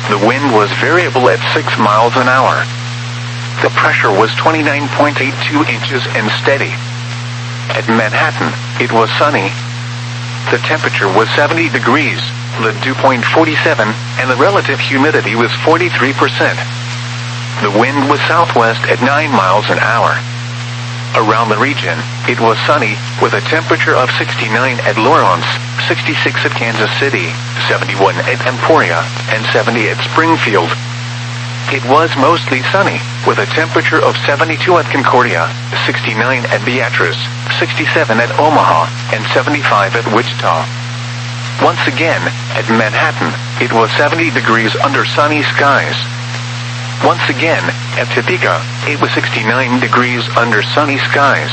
The wind was variable at 6 miles an hour. The pressure was 29.82 inches and steady. At Manhattan, it was sunny. The temperature was 70 degrees, the dew point 47, and the relative humidity was 43%. The wind was southwest at 9 miles an hour. Around the region, it was sunny, with a temperature of 69 at Lawrence, 66 at Kansas City, 71 at Emporia, and 70 at Springfield. It was mostly sunny, with a temperature of 72 at Concordia, 69 at Beatrice, 67 at Omaha, and 75 at Wichita. Once again, at Manhattan, it was 70 degrees under sunny skies. Once again, at Topeka, it was 69 degrees under sunny skies.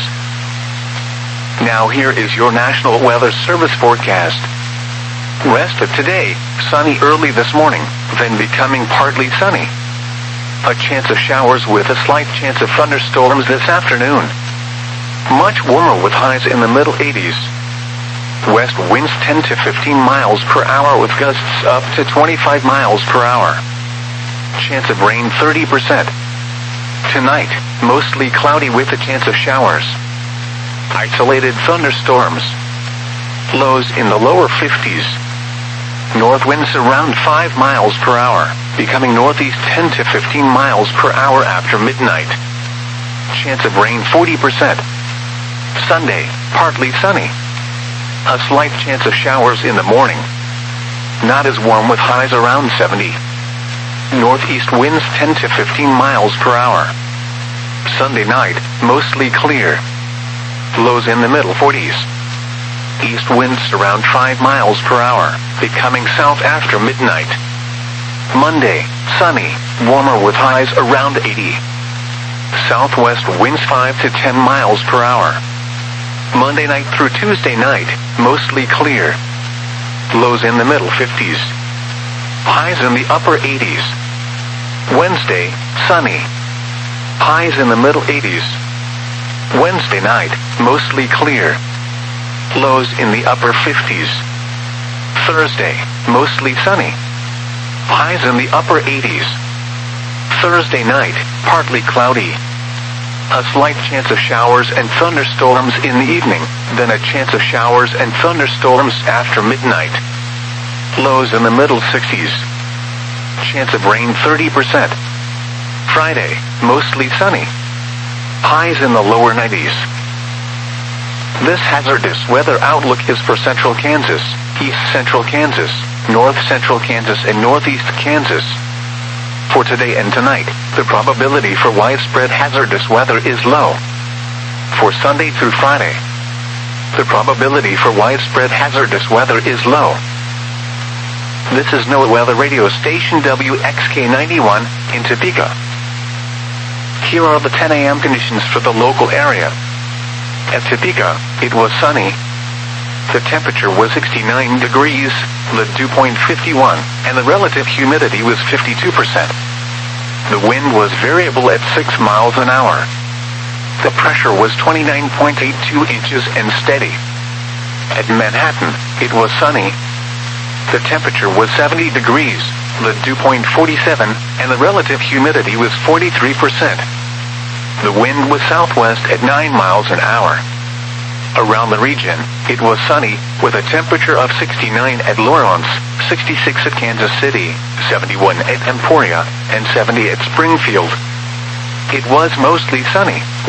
Now here is your National Weather Service forecast. Rest of today, sunny early this morning, then becoming partly sunny. A chance of showers with a slight chance of thunderstorms this afternoon. Much warmer with highs in the middle 80s. West winds 10 to 15 miles per hour with gusts up to 25 miles per hour. Chance of rain 30%. Tonight, mostly cloudy with a chance of showers. Isolated thunderstorms. Lows in the lower 50s. North winds around 5 miles per hour, becoming northeast 10 to 15 miles per hour after midnight. Chance of rain 40%. Sunday, partly sunny. A slight chance of showers in the morning. Not as warm with highs around 70. Northeast winds 10 to 15 miles per hour. Sunday night, mostly clear. Lows in the middle 40s. East winds around 5 miles per hour, becoming south after midnight. Monday, sunny, warmer with highs around 80. Southwest winds 5 to 10 miles per hour. Monday night through Tuesday night, mostly clear. Lows in the middle 50s. Highs in the upper 80s. Wednesday, sunny. Highs in the middle 80s. Wednesday night, mostly clear. Lows in the upper 50s. Thursday, mostly sunny. Highs in the upper 80s. Thursday night, partly cloudy. A slight chance of showers and thunderstorms in the evening, then a chance of showers and thunderstorms after midnight. Lows in the middle 60s. Chance of rain 30%. Friday, mostly sunny. Highs in the lower 90s. This hazardous weather outlook is for central Kansas, east central Kansas, north central Kansas, and northeast Kansas. For today and tonight, the probability for widespread hazardous weather is low. For Sunday through Friday, the probability for widespread hazardous weather is low. This is NOAA Weather Radio Station WXK91 in Topeka. Here are the 10 a.m. conditions for the local area. At Topeka, it was sunny. The temperature was 69 degrees, the dew point 51, and the relative humidity was 52%. The wind was variable at 6 miles an hour. The pressure was 29.82 inches and steady. At Manhattan, it was sunny. The temperature was 70 degrees, the dew point 47, and the relative humidity was 43%. The wind was southwest at 9 miles an hour. Around the region, it was sunny, with a temperature of 69 at Lawrence, 66 at Kansas City, 71 at Emporia, and 70 at Springfield. It was mostly sunny,